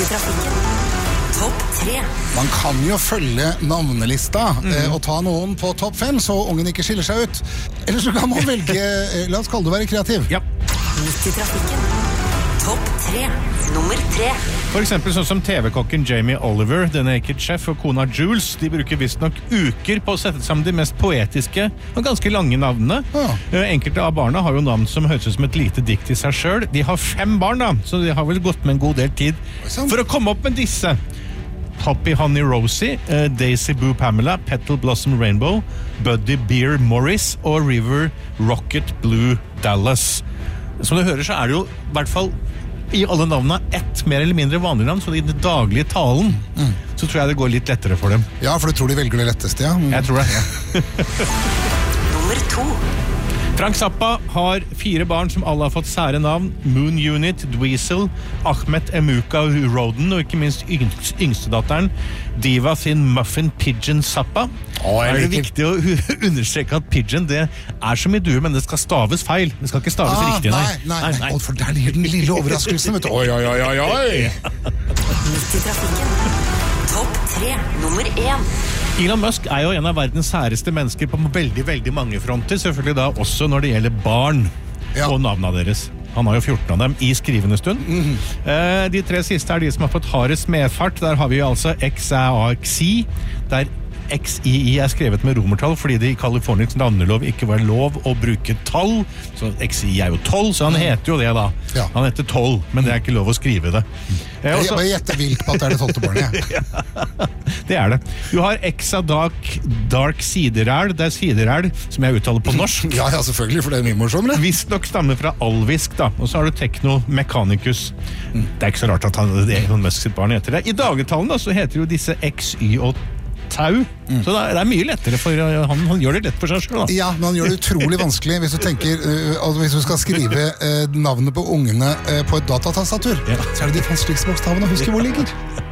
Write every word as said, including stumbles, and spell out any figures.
trafikken. Topp tre. Man kan jo følge navnelista mm. eh, og ta noen på topp fem, så ungen ikke skiller seg ut. Eller så kan man velge, eh, la oss kalle det være kreativ. Ja. Midt i trafikken. Topp tre. Nummer tre. For eksempel sånn som T V-kokken Jamie Oliver, The Naked Chef og kona Jules, de bruker visst nok uker på å sette sammen de mest poetiske og ganske lange navnene. Ja. Enkelte av barna har jo navn som høres ut som et lite dikt i seg selv. De har fem barn da, så de har vel gått med en god del tid for å komme opp med disse. Poppy Honey Rosie, uh, Daisy Boo Pamela, Petal Blossom Rainbow, Buddy Beer Morris og River Rocket Blue Dallas. Som du hører så er det jo i hvert fall i alle navnene ett mer eller mindre vanlig navn, så i den daglige talen mm. så tror jeg det går litt lettere for dem. Ja, for du tror de velger det letteste, ja? Mm. Jeg tror det. Nummer to. Frank Zappa har fire barn som alle har fått sære navn. Moon Unit, Dweezil, Ahmet Emuka Roden og ikke minst yngste, yngste datteren Diva Thin Muffin Pigeon Zappa. Åh, er det viktig å understreke at pigeon det er som i duer, men det skal staves feil. Det skal ikke staves ah, riktig, nei. Nei, nei, nei. nei. Og for der ligger den lille overraskelsen, vet du. Oi, oi, oi, oi, oi. Midt i trafikken. Topp tre. Nummer én. Elon Musk er jo en av verdens særeste mennesker på veldig, veldig mange fronter, selvfølgelig da også når det gjelder barn ja. Og navnene deres. Han har jo fjorten av dem i skrivende stund. Mm-hmm. eh, de tre siste er de som har fått hardest medfart. Der har vi altså X A X I, der X I I er skrevet med romertall fordi det i Kaliforniens navnelov ikke var lov å bruke tall, så X I I er jo tolv, så han heter jo det da. Ja. Han heter tolv, men det er ikke lov å skrive det. Jeg også... bare gjetter vilt på at det er det tolvte barnet. Ja. Det er det. Du har Exa Dark, Dark Sideræl, det er Sideræl, som jeg uttaler på norsk. Ja, ja, selvfølgelig, for det er mye morsommere. Visst nok stammer fra alvisk, da. Og så har du Techno Mechanicus. Mm. Det er ikke så rart at han, Elon Musk sitt barn heter det. I dagetalen da, så heter jo disse X, Y og Tau. Mm. Så det er mye lettere for han, han gjør det lett for seg selv da. Ja, men han gjør det utrolig vanskelig hvis du tenker, uh, altså hvis du skal skrive uh, navnet på ungene uh, på et datatastatur, ja. Så er det de vanskeligste bokstavene å huske hvor ligger.